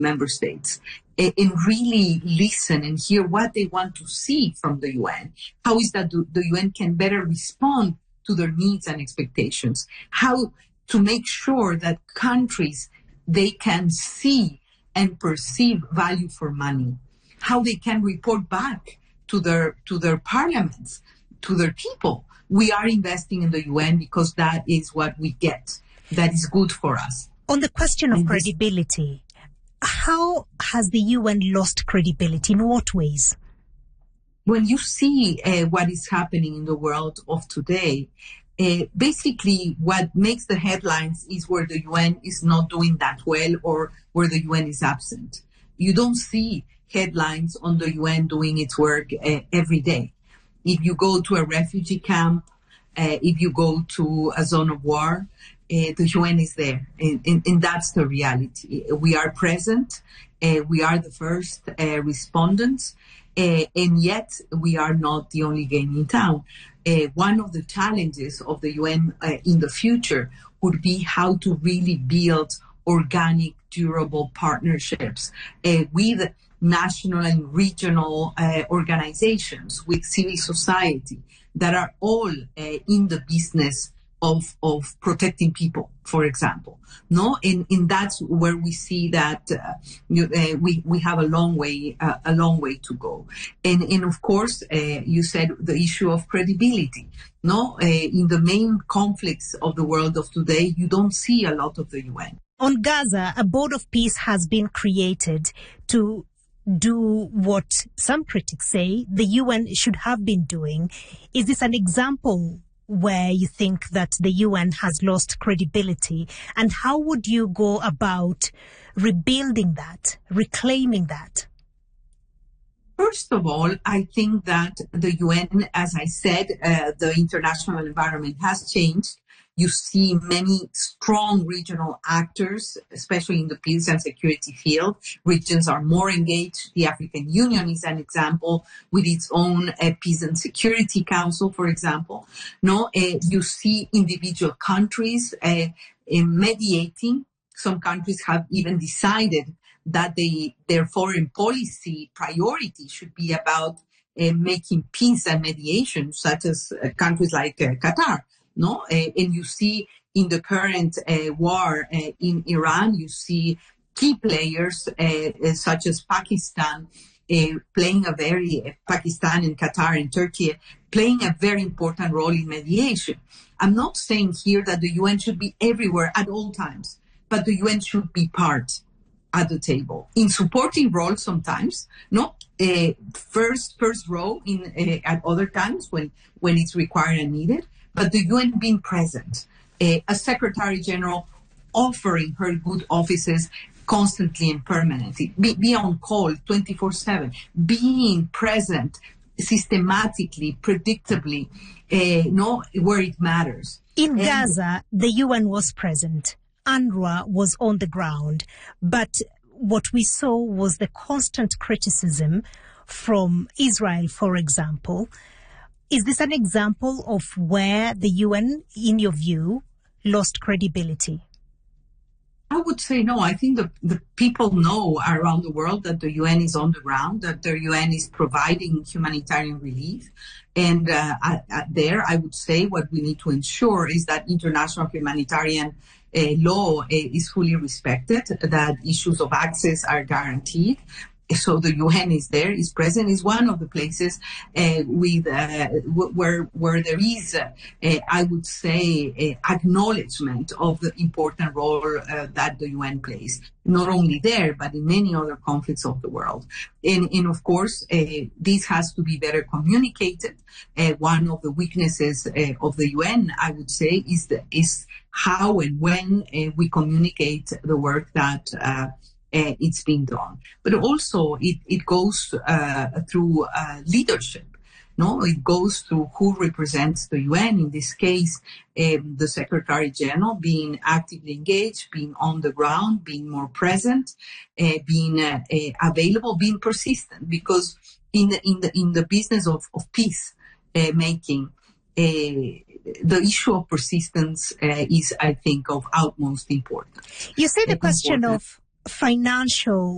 member states and really listen and hear what they want to see from the UN. How is that the UN can better respond to their needs and expectations? How to make sure that countries, they can see and perceive value for money, how they can report back to their parliaments, to their people. We are investing in the UN because that is what we get. That is good for us. On the question of credibility, how has the UN lost credibility? In what ways? When you see what is happening in the world of today, basically what makes the headlines is where the UN is not doing that well or where the UN is absent. You don't see headlines on the UN doing its work every day. If you go to a refugee camp, if you go to a zone of war, the UN is there. And that's the reality. We are present. We are the first respondents. And yet we are not the only game in town. One of the challenges of the UN in the future would be how to really build organic, durable partnerships with national and regional organizations, with civil society that are all in the business of protecting people, for example. No, and that's where we see that we have a long way to go. And of course, you said the issue of credibility. No, in the main conflicts of the world of today, you don't see a lot of the UN. On Gaza, a board of peace has been created to do what some critics say the UN should have been doing. Is this an example where you think that the UN has lost credibility? And how would you go about rebuilding that, reclaiming that? First of all, I think that the UN, as I said, the international environment has changed. You see many strong regional actors, especially in the peace and security field. Regions are more engaged. The African Union is an example with its own Peace and Security Council, for example. No, you see individual countries mediating. Some countries have even decided that their foreign policy priority should be about making peace and mediation, such as countries like Qatar. No, and you see in the current war in Iran, you see key players such as Pakistan Pakistan and Qatar and Turkey playing a very important role in mediation. I'm not saying here that the UN should be everywhere at all times, but the UN should be part at the table in supporting roles sometimes, not first row in at other times when it's required and needed. But the UN being present, a Secretary General offering her good offices constantly and permanently, be on call 24/7, being present systematically, predictably, where it matters. In Gaza, the UN was present. UNRWA was on the ground. But what we saw was the constant criticism from Israel, for example. Is this an example of where the UN, in your view, lost credibility? I would say no. I think the people know around the world that the UN is on the ground, that the UN is providing humanitarian relief. And there, I would say what we need to ensure is that international humanitarian law is fully respected, that issues of access are guaranteed. So the UN is there, is present, is one of the places where there is, I would say, acknowledgement of the important role that the UN plays, not only there, but in many other conflicts of the world. And of course, this has to be better communicated. One of the weaknesses of the UN, I would say, is how and when we communicate the work that it's being done. But also it goes through leadership. No, it goes through who represents the UN. In this case, the Secretary General being actively engaged, being on the ground, being more present, being available, being persistent. Because in the business of peace making, the issue of persistence is, I think, of utmost importance. You say the question of financial